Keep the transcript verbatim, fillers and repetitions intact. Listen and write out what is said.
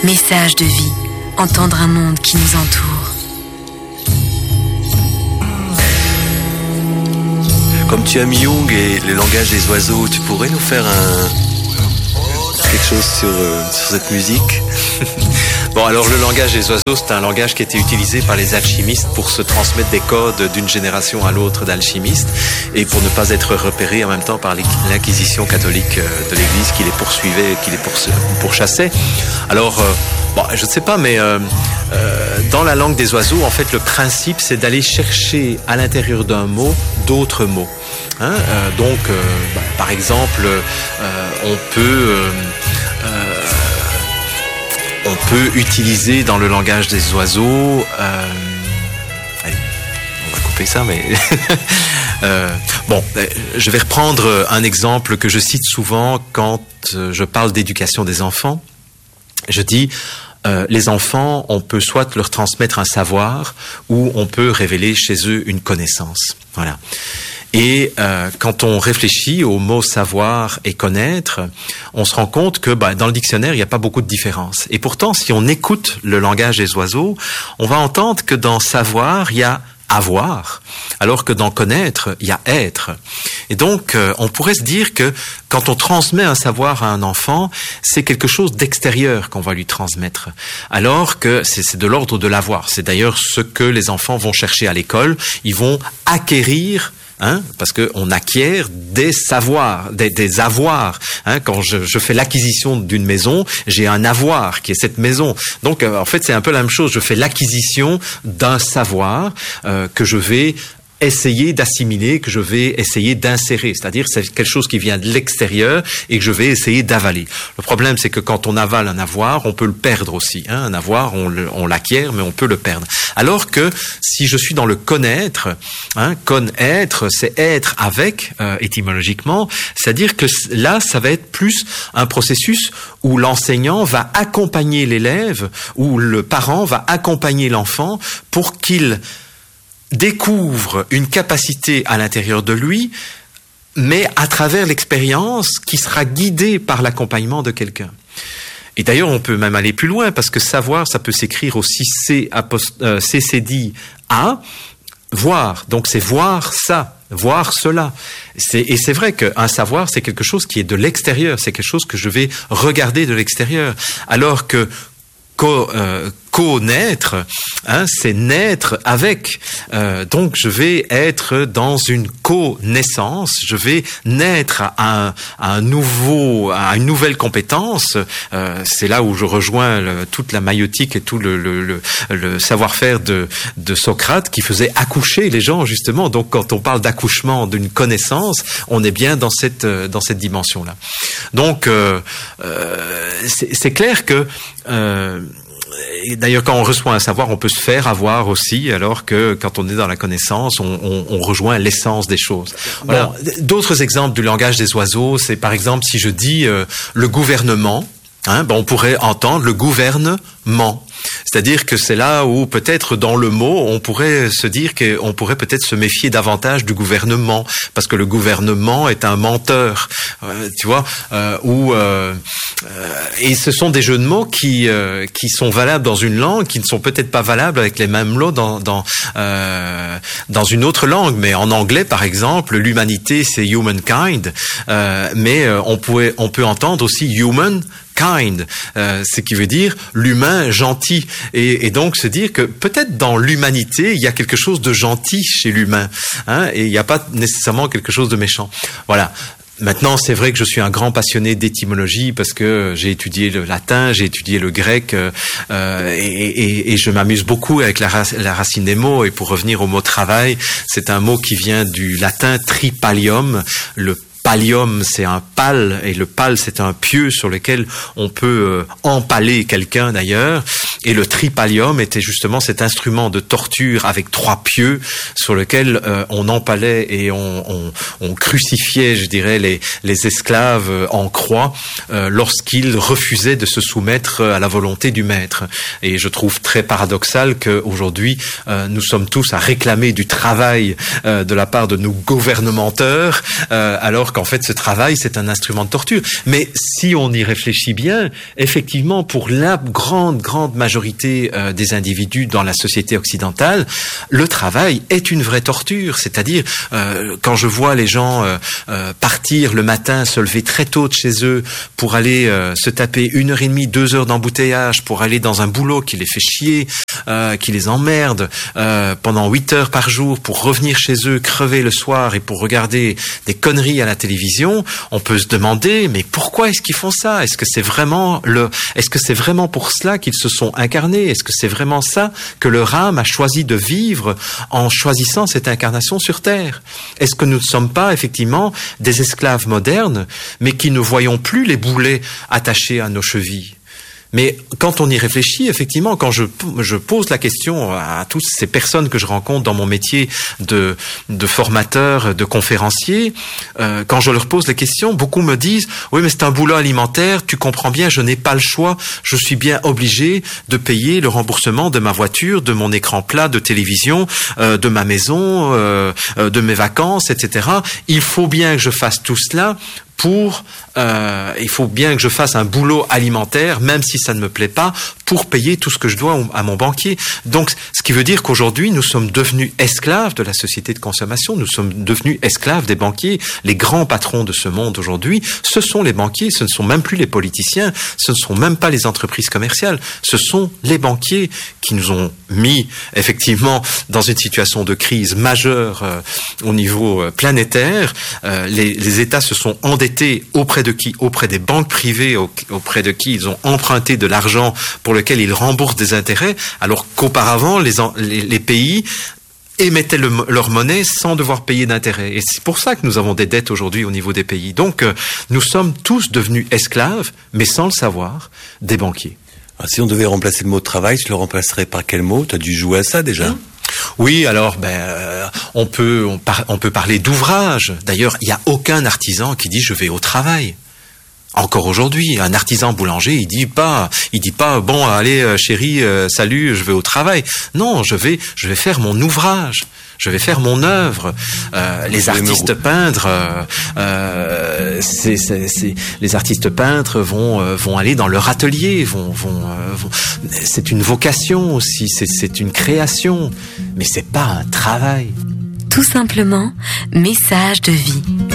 Message de vie, entendre un monde qui nous entoure. Comme tu aimes Jung et le langage des oiseaux, tu pourrais nous faire un quelque chose sur, euh, sur cette musique? Bon, alors le langage des oiseaux, c'est un langage qui a été utilisé par les alchimistes pour se transmettre des codes d'une génération à l'autre d'alchimistes et pour ne pas être repéré en même temps par l'inquisition catholique de l'Église qui les poursuivait, qui les pourchassait. Alors, euh, bon, je ne sais pas, mais euh, euh, dans la langue des oiseaux, en fait, le principe, c'est d'aller chercher à l'intérieur d'un mot d'autres mots. Hein, euh, donc, euh, bah, par exemple, euh, on peut... Euh, euh, On peut utiliser dans le langage des oiseaux... Euh, allez, on va couper ça, mais... euh, bon, je vais reprendre un exemple que je cite souvent quand je parle d'éducation des enfants. Je dis, euh, les enfants, on peut soit leur transmettre un savoir ou on peut révéler chez eux une connaissance. Voilà. Et euh, quand on réfléchit aux mots savoir et connaître, on se rend compte que bah, dans le dictionnaire, il n'y a pas beaucoup de différence. Et pourtant, si on écoute le langage des oiseaux, on va entendre que dans savoir, il y a avoir, alors que dans connaître, il y a être. Et donc, euh, on pourrait se dire que quand on transmet un savoir à un enfant, c'est quelque chose d'extérieur qu'on va lui transmettre, alors que c'est, c'est de l'ordre de l'avoir. C'est d'ailleurs ce que les enfants vont chercher à l'école. Ils vont acquérir... Hein, parce que on acquiert des savoirs, des, des avoirs. Hein, quand je, je fais l'acquisition d'une maison, j'ai un avoir qui est cette maison. Donc, euh, en fait, c'est un peu la même chose. Je fais l'acquisition d'un savoir euh, que je vais essayer d'assimiler, que je vais essayer d'insérer. C'est-à-dire c'est quelque chose qui vient de l'extérieur et que je vais essayer d'avaler. Le problème, c'est que quand on avale un avoir, on peut le perdre aussi. Hein. Un avoir, on, le, on l'acquiert, mais on peut le perdre. Alors que si je suis dans le connaître, hein, connaître, c'est être avec, euh, étymologiquement, c'est-à-dire que là, ça va être plus un processus où l'enseignant va accompagner l'élève, où le parent va accompagner l'enfant pour qu'il découvre une capacité à l'intérieur de lui, mais à travers l'expérience qui sera guidée par l'accompagnement de quelqu'un. Et d'ailleurs, on peut même aller plus loin, parce que savoir, ça peut s'écrire aussi C, euh, C C D A, voir. Donc c'est voir ça, voir cela. C'est, et c'est vrai qu'un savoir, c'est quelque chose qui est de l'extérieur, c'est quelque chose que je vais regarder de l'extérieur. Alors que Co, euh, connaître, hein, c'est naître avec. Euh, donc, je vais être dans une connaissance. Je vais naître à un, à un nouveau, à une nouvelle compétence. Euh, c'est là où je rejoins le, toute la maïotique et tout le, le, le, le savoir-faire de, de Socrate qui faisait accoucher les gens justement. Donc, quand on parle d'accouchement d'une connaissance, on est bien dans cette dans cette dimension-là. Donc, euh, euh, c'est, c'est clair que euh, et d'ailleurs, quand on reçoit un savoir, on peut se faire avoir aussi, alors que quand on est dans la connaissance, on, on, on rejoint l'essence des choses. Voilà. Bon, d'autres exemples du langage des oiseaux, c'est par exemple si je dis euh, le gouvernement, hein, ben on pourrait entendre le gouvernement. C'est-à-dire que c'est là où peut-être dans le mot, on pourrait se dire qu'on pourrait peut-être se méfier davantage du gouvernement, parce que le gouvernement est un menteur, euh, tu vois, euh, ou euh, euh, et ce sont des jeux de mots qui euh, qui sont valables dans une langue, qui ne sont peut-être pas valables avec les mêmes mots dans dans euh, dans une autre langue. Mais en anglais, par exemple, l'humanité c'est humankind, euh, mais euh, on pourrait on peut entendre aussi human kind, euh, ce qui veut dire l'humain gentil, et, et donc se dire que peut-être dans l'humanité il y a quelque chose de gentil chez l'humain, hein, et il n'y a pas nécessairement quelque chose de méchant. Voilà. Maintenant, c'est vrai que je suis un grand passionné d'étymologie parce que j'ai étudié le latin, j'ai étudié le grec, euh, et, et, et je m'amuse beaucoup avec la, la racine des mots. Et pour revenir au mot travail, c'est un mot qui vient du latin tripalium, le Pallium, c'est un pal, et le pal, c'est un pieu sur lequel on peut euh, empaler quelqu'un d'ailleurs. Et le tripalium était justement cet instrument de torture avec trois pieux sur lequel euh, on empalait et on, on, on crucifiait, je dirais, les, les esclaves en croix euh, lorsqu'ils refusaient de se soumettre à la volonté du maître. Et je trouve très paradoxal qu'aujourd'hui, euh, nous sommes tous à réclamer du travail euh, de la part de nos gouvernementeurs, euh, alors qu'en fait, ce travail, c'est un instrument de torture. Mais si on y réfléchit bien, effectivement, pour la grande, grande majorité euh, des individus dans la société occidentale, le travail est une vraie torture. C'est-à-dire, euh, quand je vois les gens euh, euh, partir le matin, se lever très tôt de chez eux pour aller euh, se taper une heure et demie, deux heures d'embouteillage, pour aller dans un boulot qui les fait chier, euh, qui les emmerde, euh, pendant huit heures par jour, pour revenir chez eux, crever le soir et pour regarder des conneries à la télévision, on peut se demander, mais pourquoi est-ce qu'ils font ça? Est-ce que c'est vraiment le, est-ce que c'est vraiment pour cela qu'ils se sont incarnés? Est-ce que c'est vraiment ça que leur âme a choisi de vivre en choisissant cette incarnation sur Terre? Est-ce que nous ne sommes pas effectivement des esclaves modernes, mais qui ne voyons plus les boulets attachés à nos chevilles? Mais quand on y réfléchit, effectivement, quand je, je pose la question à toutes ces personnes que je rencontre dans mon métier de, de formateur, de conférencier, euh, quand je leur pose la question, beaucoup me disent « Oui, mais c'est un boulot alimentaire, tu comprends bien, je n'ai pas le choix, je suis bien obligé de payer le remboursement de ma voiture, de mon écran plat de télévision, euh, de ma maison, euh, de mes vacances, et cetera. Il faut bien que je fasse tout cela. » Pour, euh, il faut bien que je fasse un boulot alimentaire, même si ça ne me plaît pas, pour payer tout ce que je dois à mon banquier. Donc, ce qui veut dire qu'aujourd'hui, nous sommes devenus esclaves de la société de consommation, nous sommes devenus esclaves des banquiers. Les grands patrons de ce monde aujourd'hui, ce sont les banquiers, ce ne sont même plus les politiciens, ce ne sont même pas les entreprises commerciales, ce sont les banquiers qui nous ont mis, effectivement, dans une situation de crise majeure euh, au niveau euh, planétaire. Euh, les, les États se sont endettés auprès de qui? Auprès des banques privées, auprès de qui ils ont emprunté de l'argent pour lequel ils remboursent des intérêts, alors qu'auparavant, les, les, les pays émettaient le, leur monnaie sans devoir payer d'intérêts. Et c'est pour ça que nous avons des dettes aujourd'hui au niveau des pays. Donc, euh, nous sommes tous devenus esclaves, mais sans le savoir, des banquiers. Alors, si on devait remplacer le mot travail, tu le remplacerais par quel mot? Tu as dû jouer à ça déjà. Mmh. Oui, alors ben euh, on peut on, par, on peut parler d'ouvrage. D'ailleurs, il y a aucun artisan qui dit je vais au travail. Encore aujourd'hui, un artisan boulanger, il dit pas, il dit pas bon allez euh, chérie, euh, salut, je vais au travail. Non, je vais je vais faire mon ouvrage. Je vais faire mon œuvre. Euh, les artistes peintres, euh, euh, c'est, c'est, c'est, les artistes peintres vont euh, vont aller dans leur atelier, vont vont, euh, vont c'est une vocation aussi, c'est c'est une création, mais c'est pas un travail. Tout simplement, message de vie.